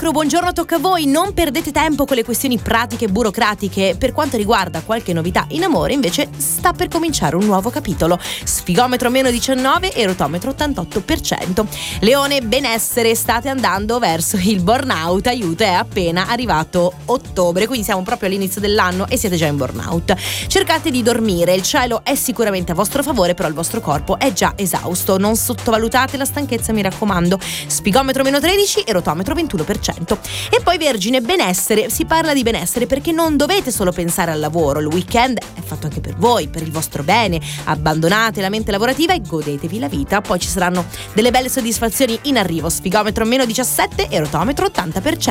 Cancro, buongiorno, tocca a voi. Non perdete tempo con le questioni pratiche e burocratiche. Per quanto riguarda qualche novità in amore, invece, sta per cominciare un nuovo capitolo. Sfigometro meno 19 e rotometro 88%. Leone, benessere, state andando verso il burnout. Aiuto, è appena arrivato ottobre, quindi siamo proprio all'inizio dell'anno e siete già in burnout. Cercate di dormire, il cielo è sicuramente a vostro favore, però il vostro corpo è già esausto. Non sottovalutate la stanchezza, mi raccomando. Spigometro meno 13 e rotometro 21%. E poi Vergine, benessere. Si parla di benessere perché non dovete solo pensare al lavoro. Il weekend è fatto anche per voi, per il vostro bene. Abbandonate la mente lavorativa e godetevi la vita. Poi ci saranno delle belle soddisfazioni in arrivo. Sfigometro meno 17 e rotometro 80%.